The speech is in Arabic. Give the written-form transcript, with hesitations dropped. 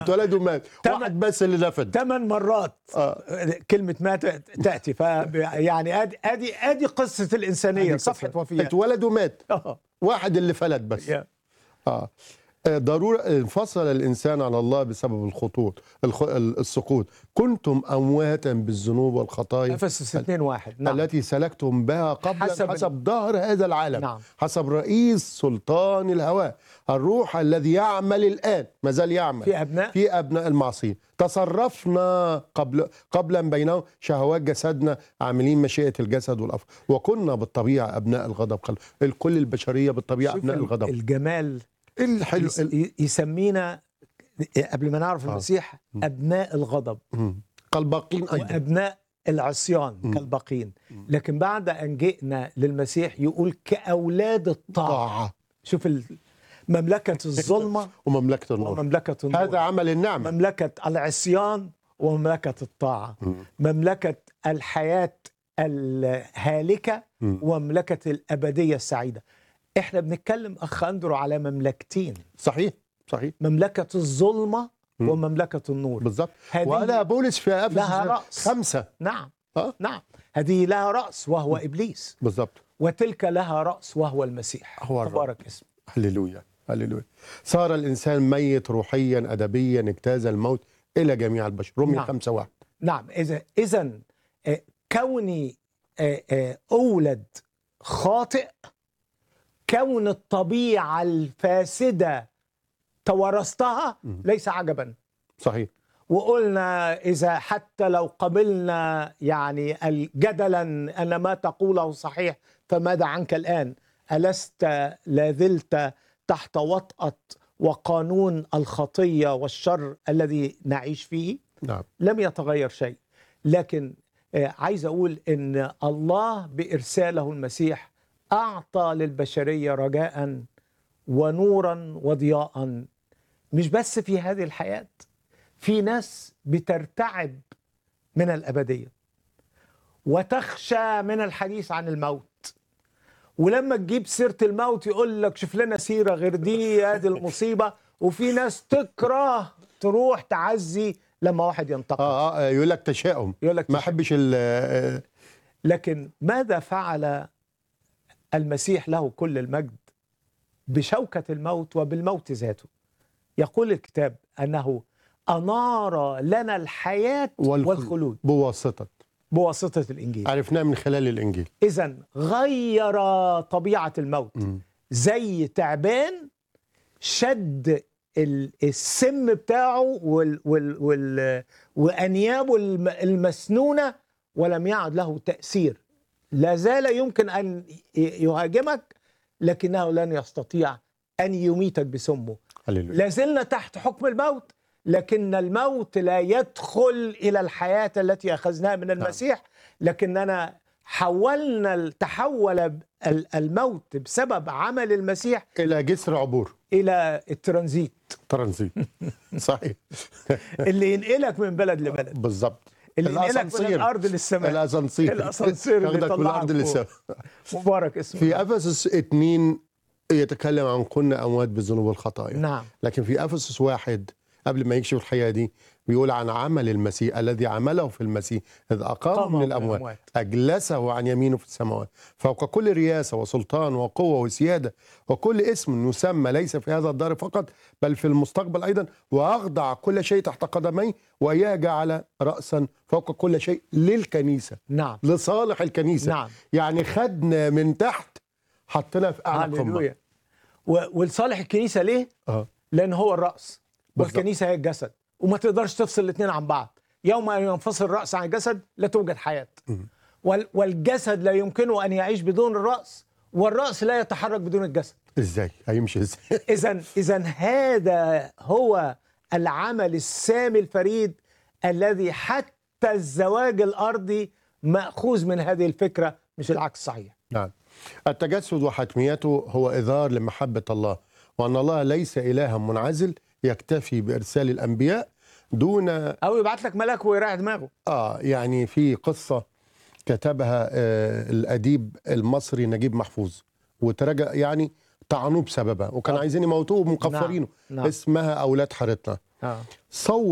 اتولد ومات، واحد بس اللي نفد 8 مرات كلمة مات تأتي. يعني ادي قصة الإنسانية، صفحة وفيات. اتولد ومات، واحد اللي فلت بس. ضرورة انفصل الإنسان على الله بسبب السقوط. كنتم أمواتا بالذنوب والخطايا أفسس 2:1 نعم. التي سلكتم بها قبلا حسب ظهر هذا العالم، نعم. حسب رئيس سلطان الهواء، الروح الذي يعمل الآن، ما زال يعمل في أبناء المعصيين. تصرفنا قبلا بينهم شهوات جسدنا، عاملين مشيئة الجسد والأفكار، وكنا بالطبيعة أبناء الغضب. كل البشرية بالطبيعة أبناء الغضب. الجمال الحلو يسمينا قبل ما نعرف المسيح أبناء الغضب كالباقين أيضا، وأبناء العصيان كالباقين. لكن بعد أن جئنا للمسيح يقول كأولاد الطاعة. شوف مملكة الظلمة ومملكة النور، ومملكة النور، هذا عمل النعمة. مملكة العصيان ومملكة الطاعة، مملكة الحياة الهالكة ومملكة الأبدية السعيدة. احنا بنتكلم أخ أندرو على مملكتين. صحيح. مملكة الظلمة ومملكة النور بالضبط. وأنا بولس في أفسس 5. نعم. نعم، هذه لها رأس وهو إبليس بالضبط، وتلك لها رأس وهو المسيح. تبارك اسمه. هللويا هللويا. صار الإنسان ميت روحيا أدبيا، اجتاز الموت إلى جميع البشر. رمية 5:1. نعم. إذا كوني أولد خاطئ، كون الطبيعة الفاسدة توارثتها ليس عجبا. صحيح. وقلنا إذا حتى لو قبلنا يعني جدلا أن ما تقوله صحيح، فماذا عنك الآن؟ ألست لازلت تحت وطأة وقانون الخطية والشر الذي نعيش فيه؟ نعم. لم يتغير شيء. لكن عايز أقول إن الله بإرساله المسيح أعطى للبشرية رجاء ونورا وضياء، مش بس في هذه الحياة. في ناس بترتعب من الأبدية وتخشى من الحديث عن الموت، ولما تجيب سيرة الموت يقول لك شوف لنا سيرة غير دي، هذه المصيبة. وفي ناس تكره تروح تعزي لما واحد ينتقل. يقول لك تشاؤم، ما أحبش لكن ماذا فعل المسيح له كل المجد بشوكة الموت وبالموت ذاته؟ يقول الكتاب أنه أنار لنا الحياة والخلود بواسطة الإنجيل. عرفناه من خلال الإنجيل. إذن غير طبيعة الموت. زي تعبان شد السم بتاعه وأنيابه المسنونة ولم يعد له تأثير. لا زال يمكن أن يهاجمك لكنه لن يستطيع أن يميتك بسمه. لا زلنا تحت حكم الموت، لكن الموت لا يدخل إلى الحياة التي أخذناها من المسيح. لكننا تحول الموت بسبب عمل المسيح إلى جسر عبور، إلى الترانزيت. صحيح. اللي ينقلك من بلد لبلد. بالضبط. اللي ينقلك من الأرض للسماء. الأسانسير اللي طلعك للسماء. مبارك اسمه. في أفسس 2 يتكلم عن كنا أموات بالذنوب والخطايا. نعم. لكن في أفسس 1 قبل ما يكشف الحياة دي بيقول عن عمل المسيح الذي عمله في المسيح إذ أقام من الأموات أجلسه عن يمينه في السماوات فوق كل رياسة وسلطان وقوة وسيادة وكل اسم يسمى ليس في هذا الدار فقط بل في المستقبل أيضا، وأخضع كل شيء تحت قدميه وإياه جعل رأسا فوق كل شيء للكنيسة. نعم. لصالح الكنيسة. نعم. يعني خدنا من تحت حطنا في أعلى قمة. ولصالح الكنيسة ليه؟ لأن هو الرأس والكنيسة هي الجسد، وما تقدرش تفصل الاثنين عن بعض. يوم أن ينفصل الرأس عن الجسد لا توجد حياة. والجسد لا يمكنه أن يعيش بدون الرأس، والرأس لا يتحرك بدون الجسد. إزاي؟ هيمشي إزاي؟ إذن هذا هو العمل السامي الفريد الذي حتى الزواج الأرضي مأخوذ من هذه الفكرة، مش العكس صحيح. نعم. التجسد وحتميته هو إظهار لمحبة الله، وأن الله ليس إلها منعزل يكتفي بإرسال الأنبياء دون أو يبعت لك ملاك ويراعي دماغه. يعني في قصة كتبها الأديب المصري نجيب محفوظ وترجع يعني طعنوه بسببها، وكان عايزين يموتوه مكفرينه. نعم. اسمها أولاد حارتنا. آه. صور